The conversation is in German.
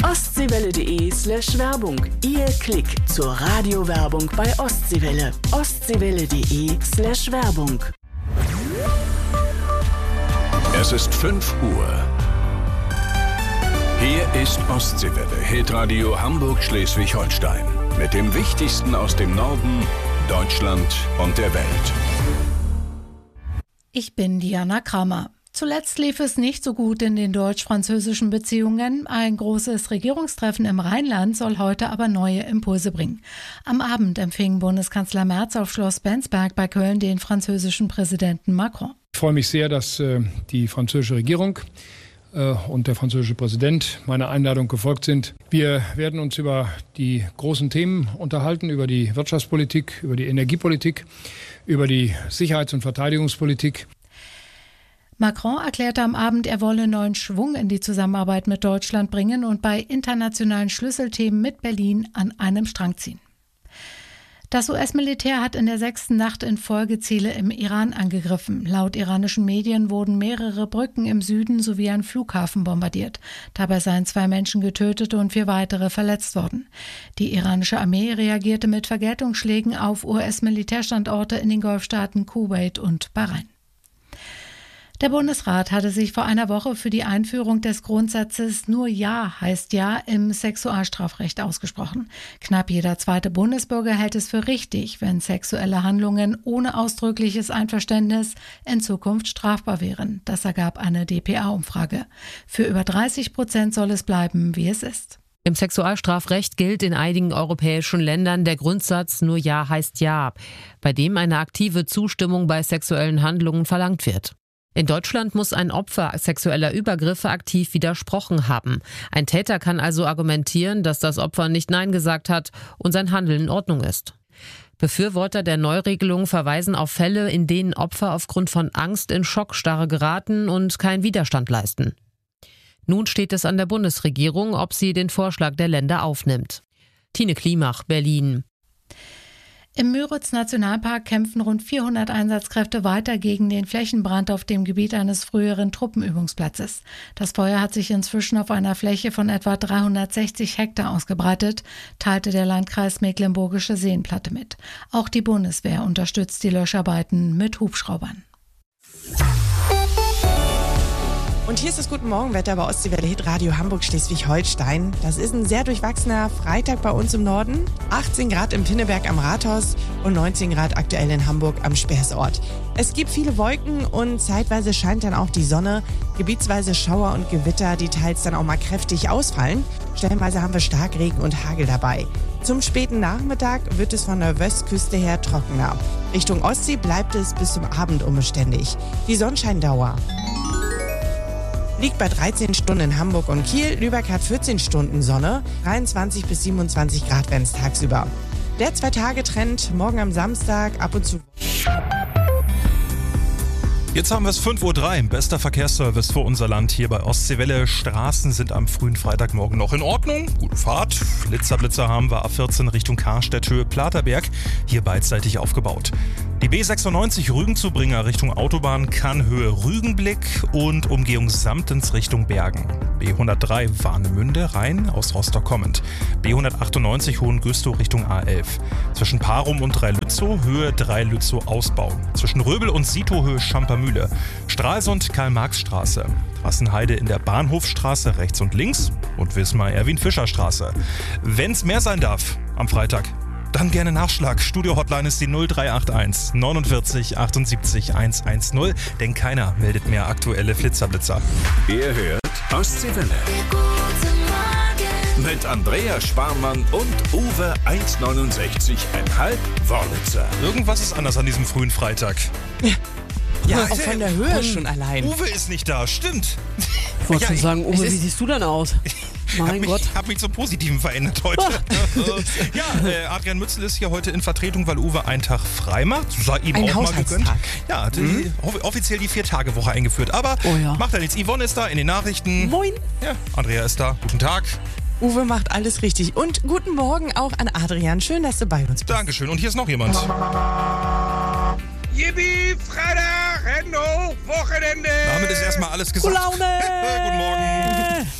ostseewelle.de/Werbung. Ihr Klick zur Radiowerbung bei Ostseewelle. ostseewelle.de/Werbung. Es ist 5 Uhr. Hier ist Ostseewelle, Hitradio Hamburg-Schleswig-Holstein. Mit dem Wichtigsten aus dem Norden, Deutschland und der Welt. Ich bin Diana Kramer. Zuletzt lief es nicht so gut in den deutsch-französischen Beziehungen. Ein großes Regierungstreffen im Rheinland soll heute aber neue Impulse bringen. Am Abend empfing Bundeskanzler Merz auf Schloss Bensberg bei Köln den französischen Präsidenten Macron. Ich freue mich sehr, dass die französische Regierung und der französische Präsident meiner Einladung gefolgt sind. Wir werden uns über die großen Themen unterhalten, über die Wirtschaftspolitik, über die Energiepolitik, über die Sicherheits- und Verteidigungspolitik. Macron erklärte am Abend, er wolle neuen Schwung in die Zusammenarbeit mit Deutschland bringen und bei internationalen Schlüsselthemen mit Berlin an einem Strang ziehen. Das US-Militär hat in der 6. Nacht in Folge Ziele im Iran angegriffen. Laut iranischen Medien wurden mehrere Brücken im Süden sowie ein Flughafen bombardiert. Dabei seien 2 Menschen getötet und 4 weitere verletzt worden. Die iranische Armee reagierte mit Vergeltungsschlägen auf US-Militärstandorte in den Golfstaaten Kuwait und Bahrain. Der Bundesrat hatte sich vor einer Woche für die Einführung des Grundsatzes "Nur Ja heißt Ja" im Sexualstrafrecht ausgesprochen. Knapp jeder zweite Bundesbürger hält es für richtig, wenn sexuelle Handlungen ohne ausdrückliches Einverständnis in Zukunft strafbar wären. Das ergab eine dpa-Umfrage. Für über 30% soll es bleiben, wie es ist. Im Sexualstrafrecht gilt in einigen europäischen Ländern der Grundsatz "Nur Ja heißt Ja", bei dem eine aktive Zustimmung bei sexuellen Handlungen verlangt wird. In Deutschland muss ein Opfer sexueller Übergriffe aktiv widersprochen haben. Ein Täter kann also argumentieren, dass das Opfer nicht Nein gesagt hat und sein Handeln in Ordnung ist. Befürworter der Neuregelung verweisen auf Fälle, in denen Opfer aufgrund von Angst in Schockstarre geraten und keinen Widerstand leisten. Nun steht es an der Bundesregierung, ob sie den Vorschlag der Länder aufnimmt. Tine Klimach, Berlin. Im Müritz-Nationalpark kämpfen rund 400 Einsatzkräfte weiter gegen den Flächenbrand auf dem Gebiet eines früheren Truppenübungsplatzes. Das Feuer hat sich inzwischen auf einer Fläche von etwa 360 Hektar ausgebreitet, teilte der Landkreis Mecklenburgische Seenplatte mit. Auch die Bundeswehr unterstützt die Löscharbeiten mit Hubschraubern. Und hier ist das Guten Morgenwetter bei Ostseewelle Hitradio Hamburg-Schleswig-Holstein. Das ist ein sehr durchwachsener Freitag bei uns im Norden. 18 Grad im Pinneberg am Rathaus und 19 Grad aktuell in Hamburg am Speersort. Es gibt viele Wolken und zeitweise scheint dann auch die Sonne. Gebietsweise Schauer und Gewitter, die teils dann auch mal kräftig ausfallen. Stellenweise haben wir Starkregen und Hagel dabei. Zum späten Nachmittag wird es von der Westküste her trockener. Richtung Ostsee bleibt es bis zum Abend unbeständig. Die Sonnenscheindauer liegt bei 13 Stunden in Hamburg und Kiel. Lübeck hat 14 Stunden Sonne, 23 bis 27 Grad werden es tagsüber. Der 2-Tage-Trend morgen am Samstag ab und zu. Jetzt haben wir es 5:03 Uhr. Bester Verkehrsservice für unser Land hier bei Ostseewelle. Straßen sind am frühen Freitagmorgen noch in Ordnung. Gute Fahrt. Blitzer haben wir A14 Richtung Karstedt, Höhe Platerberg. Hier beidseitig aufgebaut. Die B96 Rügen-Zubringer Richtung Autobahn kann Höhe Rügenblick und Umgehung Samtens Richtung Bergen. B103 Warnemünde Rhein aus Rostock kommend. B198 Hohengüstow Richtung A11. Zwischen Parum und Dreilützow Höhe Dreilützow Ausbau. Zwischen Röbel und Sito Höhe Schampermühle. Stralsund Karl-Marx-Straße. Trassenheide in der Bahnhofstraße rechts und links und Wismar Erwin-Fischer-Straße. Wenn's mehr sein darf am Freitag, dann gerne Nachschlag. Studio-Hotline ist die 0381 49 78 110, denn keiner meldet mehr aktuelle Flitzerblitzer. Ihr hört Ostseewelle. Mit Andrea Sparmann und Uwe 1,69,5 Wörlitzer. Irgendwas ist anders an diesem frühen Freitag. Ja, auch von der Höhe schon allein. Uwe ist nicht da, stimmt. Ich wollte schon sagen, Uwe, wie siehst du denn aus? Mein Gott. Ich habe mich zum Positiven verändert heute. Ja, Adrian Mützel ist hier heute in Vertretung, weil Uwe einen Tag frei macht. Sei ihm Ein auch mal gegönnt. Ja, hat offiziell die 4-Tage-Woche eingeführt. Aber macht er nichts. Yvonne ist da in den Nachrichten. Moin. Ja, Andrea ist da. Guten Tag. Uwe macht alles richtig. Und guten Morgen auch an Adrian. Schön, dass du bei uns bist. Dankeschön. Und hier ist noch jemand. Yippie, Freitag, Hände hoch, Wochenende. Damit ist erstmal alles gesagt. Gute Laune. Guten Morgen.